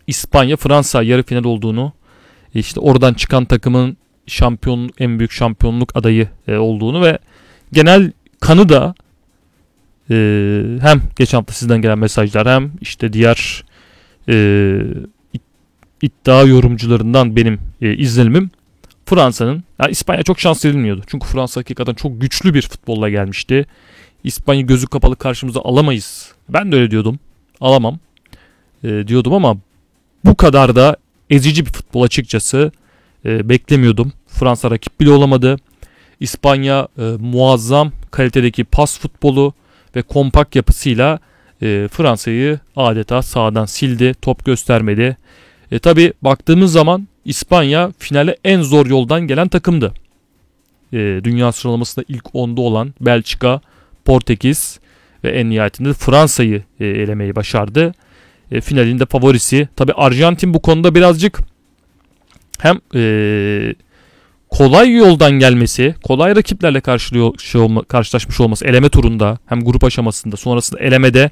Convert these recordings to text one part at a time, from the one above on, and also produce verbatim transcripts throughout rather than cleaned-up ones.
İspanya Fransa yarı final olduğunu, işte oradan çıkan takımın şampiyon en büyük şampiyonluk adayı e, olduğunu ve genel kanı da e, hem geçen hafta sizden gelen mesajlar hem işte diğer e, iddia yorumcularından benim e, izlenimim Fransa'nın, yani İspanya çok şans verilmiyordu. Çünkü Fransa hakikaten çok güçlü bir futbolla gelmişti. İspanya gözü kapalı karşımıza alamayız. Ben de öyle diyordum. Alamam e, diyordum ama bu kadar da ezici bir futbol açıkçası e, beklemiyordum. Fransa rakip bile olamadı. İspanya e, muazzam kalitedeki pas futbolu ve kompakt yapısıyla e, Fransa'yı adeta sahadan sildi. Top göstermedi. E, Tabi baktığımız zaman İspanya finale en zor yoldan gelen takımdı. E, dünya sıralamasında ilk onda olan Belçika, Portekiz ve en nihayetinde Fransa'yı e, elemeyi başardı. E, finalinde favorisi. Tabi Arjantin bu konuda birazcık hem e, kolay yoldan gelmesi, kolay rakiplerle karşılıyor, şey olma, karşılaşmış olması eleme turunda, hem grup aşamasında, sonrasında elemede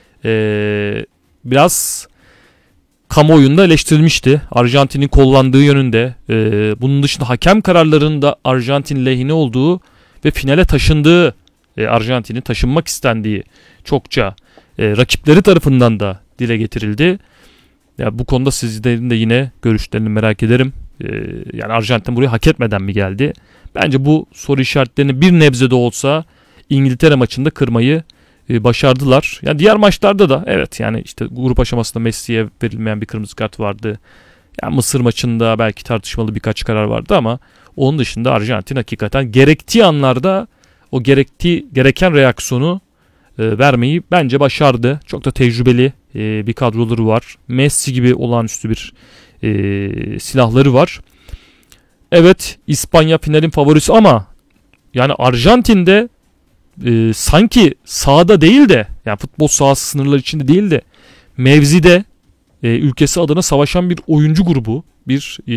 e, biraz kamuoyunda eleştirilmişti. Arjantin'in kollandığı yönünde. E, bunun dışında hakem kararlarının da Arjantin lehine olduğu ve finale taşındığı, e, Arjantin'in taşınmak istendiği çokça e, rakipleri tarafından da dile getirildi. Ya bu konuda sizlerin de yine görüşlerini merak ederim. Ee, yani Arjantin buraya hak etmeden mi geldi? Bence bu soru işaretlerini bir nebze de olsa İngiltere maçında kırmayı e, başardılar. Yani diğer maçlarda da evet, yani işte grup aşamasında Messi'ye verilmeyen bir kırmızı kart vardı. Yani Mısır maçında belki tartışmalı birkaç karar vardı ama onun dışında Arjantin hakikaten gerektiği anlarda o gerektiği gereken reaksiyonu e, vermeyi bence başardı. Çok da tecrübeli e, bir kadroları var. Messi gibi olağanüstü bir e, silahları var. Evet, İspanya finalin favorisi ama yani Arjantin'de e, sanki sahada değil de, yani futbol sahası sınırları içinde değil de mevzide e, ülkesi adına savaşan bir oyuncu grubu, bir e,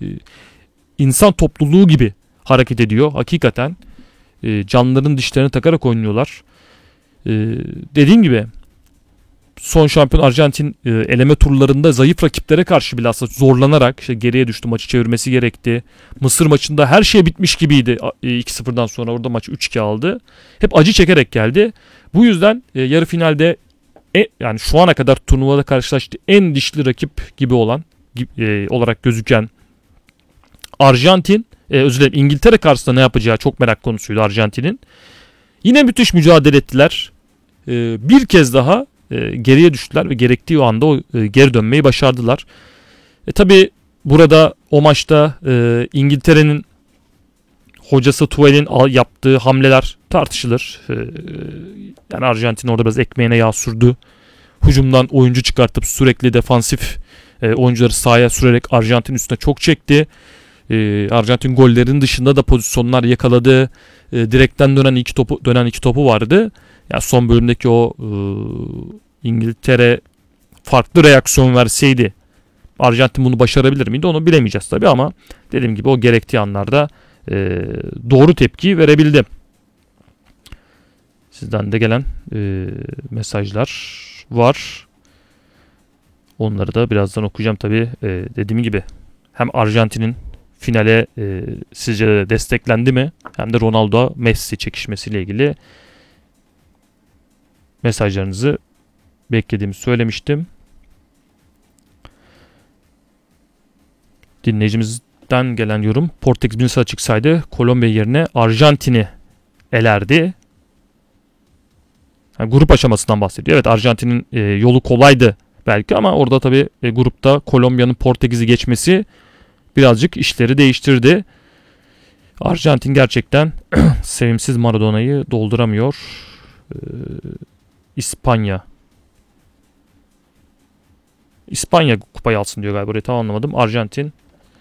insan topluluğu gibi hareket ediyor. Hakikaten e, canlarının dişlerini takarak oynuyorlar. E, dediğim gibi son şampiyon Arjantin e, eleme turlarında zayıf rakiplere karşı bilhassa zorlanarak işte geriye düştü, maçı çevirmesi gerekti. Mısır maçında her şey bitmiş gibiydi. E, iki sıfırdan sonra orada maç üç iki aldı. Hep acı çekerek geldi. Bu yüzden e, yarı finalde e, yani şu ana kadar turnuvada karşılaştığı en dişli rakip gibi olan e, olarak gözüken Arjantin, e, özür dilerim, İngiltere karşısında ne yapacağı çok merak konusuydu Arjantin'in. Yine müthiş mücadele ettiler. E, bir kez daha e, geriye düştüler ve gerektiği o anda o, e, geri dönmeyi başardılar. E, Tabi burada o maçta e, İngiltere'nin hocası Tuchel'in yaptığı hamleler tartışılır. E, yani Arjantin orada biraz ekmeğine yağ sürdü. Hücumdan oyuncu çıkartıp sürekli defansif e, oyuncuları sahaya sürerek Arjantin üstüne çok çekti. E, Arjantin gollerin dışında da pozisyonlar yakaladı. E, direkten dönen iki topu dönen iki topu vardı. Yani son bölümdeki o e, İngiltere farklı reaksiyon verseydi Arjantin bunu başarabilir miydi onu bilemeyeceğiz tabii, ama dediğim gibi o gerektiği anlarda e, doğru tepkiyi verebildi. Sizden de gelen e, mesajlar var. Onları da birazdan okuyacağım tabii. E, dediğim gibi hem Arjantin'in finale e, sizce de desteklendi mi, hem de Ronaldo Messi çekişmesiyle ilgili mesajlarınızı beklediğimi söylemiştim. Dinleyicimizden gelen yorum: Portekiz bir sıra çıksaydı Kolombiya yerine Arjantin'i elerdi. Yani grup aşamasından bahsediyor. Evet, Arjantin'in e, yolu kolaydı belki ama orada tabii e, grupta Kolombiya'nın Portekiz'i geçmesi birazcık işleri değiştirdi. Arjantin gerçekten sevimsiz Maradona'yı dolduramıyor. Ee, İspanya. İspanya kupayı alsın diyor galiba. Orayı tam anlamadım. Arjantin.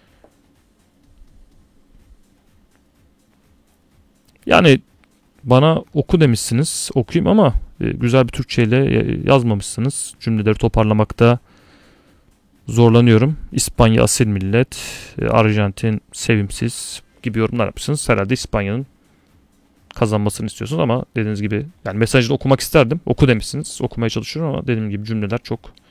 Yani bana oku demişsiniz. Okuyayım ama e, güzel bir Türkçeyle yazmamışsınız. Cümleleri toparlamakta zorlanıyorum. İspanya asil millet, Arjantin sevimsiz gibi yorumlar yapmışsınız. Herhalde İspanya'nın kazanmasını istiyorsunuz ama dediğiniz gibi yani mesajı okumak isterdim. Oku demişsiniz. Okumaya çalışıyorum ama dediğim gibi cümleler çok